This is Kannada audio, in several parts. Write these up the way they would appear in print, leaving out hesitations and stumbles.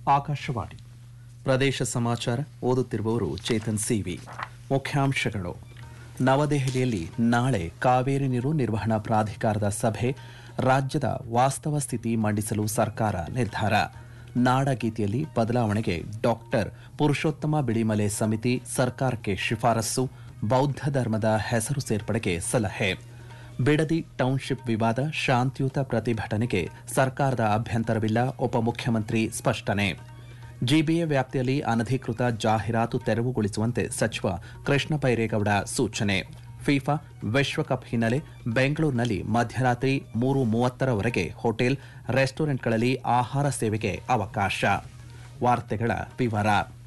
ಆಕಾಶವಾಣಿ ಪ್ರದೇಶ ಸಮಾಚಾರ ಓದುತ್ತಿರುವವರು ಚೇತನ್ ಸಿವಿ. ಮುಖ್ಯಾಂಶಗಳು: ನವದೆಹಲಿಯಲ್ಲಿ ನಾಳೆ ಕಾವೇರಿ ನೀರು ನಿರ್ವಹಣಾ ಪ್ರಾಧಿಕಾರದ ಸಭೆ, ರಾಜ್ಯದ ವಾಸ್ತವ ಸ್ಥಿತಿ ಮಂಡಿಸಲು ಸರ್ಕಾರ ನಿರ್ಧಾರ. ನಾಡಗೀತೆಯಲ್ಲಿ ಬದಲಾವಣೆಗೆ ಡಾಕ್ಟರ್ ಪುರುಷೋತ್ತಮ ಬಿಳಿಮಲೆ ಸಮಿತಿ ಸರ್ಕಾರಕ್ಕೆ ಶಿಫಾರಸ್ಸು, ಬೌದ್ಧ ಧರ್ಮದ ಹೆಸರು ಸೇರ್ಪಡೆಗೆ ಸಲಹೆ. ಬಿಡದಿ ಟೌನ್ಶಿಪ್ ವಿವಾದ ಶಾಂತಿಯುತ ಪ್ರತಿಭಟನೆಗೆ ಸರ್ಕಾರದ ಅಭ್ಯಂತರವಿಲ್ಲ, ಉಪಮುಖ್ಯಮಂತ್ರಿ ಸ್ಪಷ್ಟನೆ. ಜಿಬಿಎ ವ್ಯಾಪ್ತಿಯಲ್ಲಿ ಅನಧಿಕೃತ ಜಾಹೀರಾತು ತೆರವುಗೊಳಿಸುವಂತೆ ಸಚಿವ ಕೃಷ್ಣ ಬೈರೇಗೌಡ ಸೂಚನೆ. ಫಿಫಾ ವಿಶ್ವಕಪ್ ಹಿನ್ನೆಲೆ ಬೆಂಗಳೂರಿನಲ್ಲಿ ಮಧ್ಯರಾತ್ರಿ 3:30 ಹೋಟೆಲ್, ರೆಸ್ಟೋರೆಂಟ್ಗಳಲ್ಲಿ ಆಹಾರ ಸೇವೆಗೆ ಅವಕಾಶ. ವಾರ್ತೆಗಳ ವಿವರ.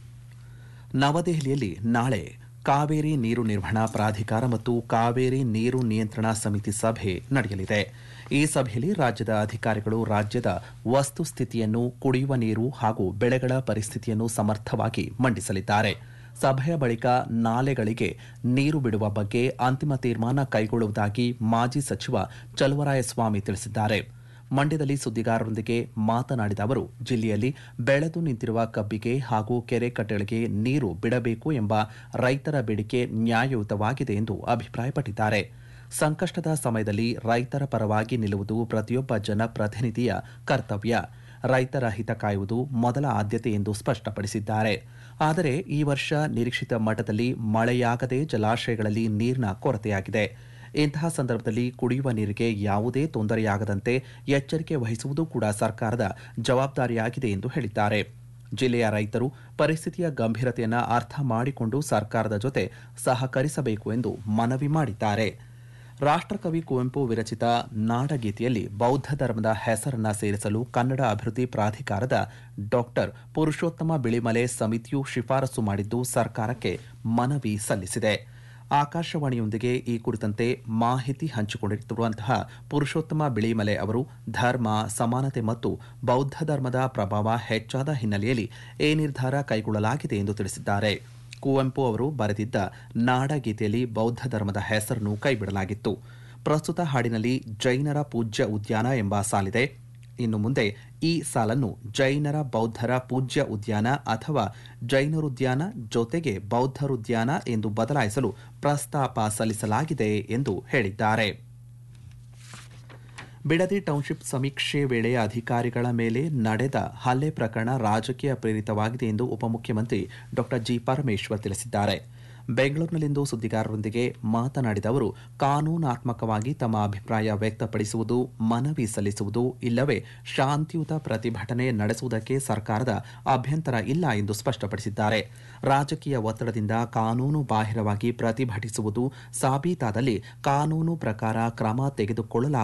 ನವದೆಹಲಿಯಲ್ಲಿ ನಾಳೆ ಕಾವೇರಿ ನೀರು ನಿರ್ವಹಣಾ ಪ್ರಾಧಿಕಾರ ಮತ್ತು ಕಾವೇರಿ ನೀರು ನಿಯಂತ್ರಣ ಸಮಿತಿ ಸಭೆ ನಡೆಯಲಿದೆ. ಈ ಸಭೆಯಲ್ಲಿ ರಾಜ್ಯದ ಅಧಿಕಾರಿಗಳು ರಾಜ್ಯದ ವಸ್ತುಸ್ಥಿತಿಯನ್ನು, ಕುಡಿಯುವ ನೀರು ಹಾಗೂ ಬೆಳೆಗಳ ಪರಿಸ್ಥಿತಿಯನ್ನು ಸಮರ್ಥವಾಗಿ ಮಂಡಿಸಲಿದ್ದಾರೆ. ಸಭೆಯ ಬಳಿಕ ನಾಲೆಗಳಿಗೆ ನೀರು ಬಿಡುವ ಬಗ್ಗೆ ಅಂತಿಮ ತೀರ್ಮಾನ ಕೈಗೊಳ್ಳುವುದಾಗಿ ಮಾಜಿ ಸಚಿವ ಚಲುವರಾಯಸ್ವಾಮಿ ತಿಳಿಸಿದ್ದಾರೆ. ಮಂಡ್ಯದಲ್ಲಿ ಸುದ್ದಿಗಾರರೊಂದಿಗೆ ಮಾತನಾಡಿದ ಅವರು, ಜಿಲ್ಲೆಯಲ್ಲಿ ಬೆಳೆದು ನಿಂತಿರುವ ಕಬ್ಬಿಗೆ ಹಾಗೂ ಕೆರೆ ಕಟ್ಟೆಗಳಿಗೆ ನೀರು ಬಿಡಬೇಕು ಎಂಬ ರೈತರ ಬೇಡಿಕೆ ನ್ಯಾಯಯುತವಾಗಿದೆ ಎಂದು ಅಭಿಪ್ರಾಯಪಟ್ಟಿದ್ದಾರೆ. ಸಂಕಷ್ಟದ ಸಮಯದಲ್ಲಿ ರೈತರ ಪರವಾಗಿ ನಿಲ್ಲುವುದು ಪ್ರತಿಯೊಬ್ಬ ಜನಪ್ರತಿನಿಧಿಯ ಕರ್ತವ್ಯ. ರೈತರ ಹಿತ ಕಾಯುವುದು ಮೊದಲ ಆದ್ಯತೆ ಎಂದು ಸ್ಪಷ್ಟಪಡಿಸಿದ್ದಾರೆ. ಆದರೆ ಈ ವರ್ಷ ನಿರೀಕ್ಷಿತ ಮಟ್ಟದಲ್ಲಿ ಮಳೆಯಾಗದೆ ಜಲಾಶಯಗಳಲ್ಲಿ ನೀರಿನ ಕೊರತೆಯಾಗಿದೆ. ಇಂತಹ ಸಂದರ್ಭದಲ್ಲಿ ಕುಡಿಯುವ ನೀರಿಗೆ ಯಾವುದೇ ತೊಂದರೆಯಾಗದಂತೆ ಎಚ್ಚರಿಕೆ ವಹಿಸುವುದು ಕೂಡ ಸರ್ಕಾರದ ಜವಾಬ್ದಾರಿಯಾಗಿದೆ ಎಂದು ಹೇಳಿದ್ದಾರೆ. ಜಿಲ್ಲೆಯ ರೈತರು ಪರಿಸ್ಥಿತಿಯ ಗಂಭೀರತೆಯನ್ನು ಅರ್ಥ ಮಾಡಿಕೊಂಡು ಸರ್ಕಾರದ ಜೊತೆ ಸಹಕರಿಸಬೇಕು ಎಂದು ಮನವಿ ಮಾಡಿದ್ದಾರೆ. ರಾಷ್ಟ್ರಕವಿ ಕುವೆಂಪು ವಿರಚಿತ ನಾಡಗೀತೆಯಲ್ಲಿ ಬೌದ್ಧ ಧರ್ಮದ ಹೆಸರನ್ನು ಸೇರಿಸಲು ಕನ್ನಡ ಅಭಿವೃದ್ಧಿ ಪ್ರಾಧಿಕಾರದ ಡಾಕ್ಟರ್ ಪುರುಷೋತ್ತಮ ಬಿಳಿಮಲೆ ಸಮಿತಿಯು ಶಿಫಾರಸು ಮಾಡಿದ್ದು ಸರ್ಕಾರಕ್ಕೆ ಮನವಿ ಸಲ್ಲಿಸಿದೆ. ಆಕಾಶವಾಣಿಯೊಂದಿಗೆ ಈ ಕುರಿತಂತೆ ಮಾಹಿತಿ ಹಂಚಿಕೊಂಡಿರುವಂತಹ ಪುರುಷೋತ್ತಮ ಬಿಳಿಮಲೆ ಅವರು, ಧರ್ಮ, ಸಮಾನತೆ ಮತ್ತು ಬೌದ್ಧ ಧರ್ಮದ ಪ್ರಭಾವ ಹೆಚ್ಚಾದ ಹಿನ್ನೆಲೆಯಲ್ಲಿ ಈ ನಿರ್ಧಾರ ಕೈಗೊಳ್ಳಲಾಗಿದೆ ಎಂದು ತಿಳಿಸಿದ್ದಾರೆ. ಕುವೆಂಪು ಅವರು ಬರೆದಿದ್ದ ನಾಡಗೀತೆಯಲ್ಲಿ ಬೌದ್ಧ ಧರ್ಮದ ಹೆಸರನ್ನು ಕೈಬಿಡಲಾಗಿತ್ತು. ಪ್ರಸ್ತುತ ಹಾಡಿನಲ್ಲಿ ಜೈನರ ಪೂಜ್ಯ ಉದ್ಯಾನ ಎಂಬ ಸಾಲಿದೆ. ಇನ್ನು ಮುಂದೆ ಈ ಸಾಲನ್ನು ಜೈನರ ಬೌದ್ಧರ ಪೂಜ್ಯ ಉದ್ಯಾನ ಅಥವಾ ಜೈನರುದ್ಯಾನ ಜೊತೆಗೆ ಬೌದ್ಧರುದ್ಯಾನ ಎಂದು ಬದಲಾಯಿಸಲು ಪ್ರಸ್ತಾಪ ಸಲ್ಲಿಸಲಾಗಿದೆ ಎಂದು ಹೇಳಿದ್ದಾರೆ. ಬಿಡದಿ ಟೌನ್ಶಿಪ್ ಸಮೀಕ್ಷೆ ವೇಳೆ ಅಧಿಕಾರಿಗಳ ಮೇಲೆ ನಡೆದ ಹಲ್ಲೆ ಪ್ರಕರಣ ರಾಜಕೀಯ ಪ್ರೇರಿತವಾಗಿದೆ ಎಂದು ಉಪಮುಖ್ಯಮಂತ್ರಿ ಡಾ ಜಿ. ಪರಮೇಶ್ವರ್ ತಿಳಿಸಿದ್ದಾರೆ. ಬೆಂಗಳೂರಿನಲ್ಲಿಂದು ಸುದ್ದಿಗಾರರೊಂದಿಗೆ ಮಾತನಾಡಿದ ಅವರು, ಕಾನೂನಾತ್ಮಕವಾಗಿ ತಮ್ಮ ಅಭಿಪ್ರಾಯ ವ್ಯಕ್ತಪಡಿಸುವುದು, ಮನವಿ ಸಲ್ಲಿಸುವುದು ಇಲ್ಲವೇ ಶಾಂತಿಯುತ ಪ್ರತಿಭಟನೆ ನಡೆಸುವುದಕ್ಕೆ ಸರ್ಕಾರದ ಅಭ್ಯಂತರ ಇಲ್ಲ ಎಂದು ಸ್ಪಷ್ಟಪಡಿಸಿದ್ದಾರೆ. ರಾಜಕೀಯ ಒತ್ತಡದಿಂದ ಕಾನೂನು ಬಾಹಿರವಾಗಿ ಪ್ರತಿಭಟಿಸುವುದು ಸಾಬೀತಾದಲ್ಲಿ ಕಾನೂನು ಪ್ರಕಾರ ಕ್ರಮ ತೆಗೆದುಕೊಳ್ಳಲಾಗುವುದು